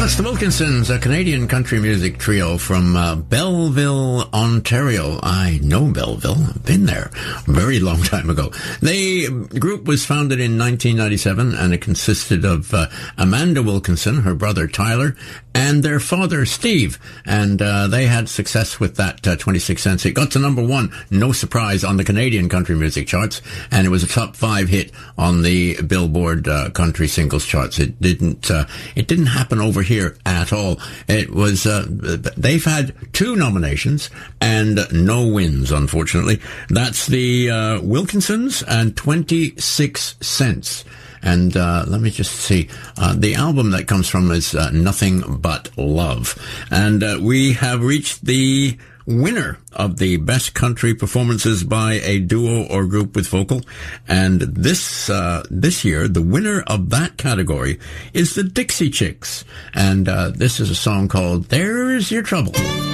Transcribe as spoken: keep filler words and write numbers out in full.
That's the Wilkinsons, a Canadian country music trio from uh, Belleville, Ontario. I know Belleville. I've been there a very long time ago. The group was founded in nineteen ninety-seven, and it consisted of uh, Amanda Wilkinson, her brother Tyler, and their father Steve. And uh, they had success with that uh, twenty-six cents. It got to number one, no surprise, on the Canadian country music charts, and it was a top five hit on the Billboard uh, country singles charts. It didn't. Uh, it didn't happen over here at all. It was, uh, they've had two nominations and no wins, unfortunately. That's the uh, Wilkinsons and twenty-six cents. And uh, let me just see. Uh, the album that comes from is uh, Nothing But Love. And uh, we have reached the winner of the best country performances by a duo or group with vocal. And this uh, this year, the winner of that category is the Dixie Chicks. And uh, this is a song called There's Your Trouble.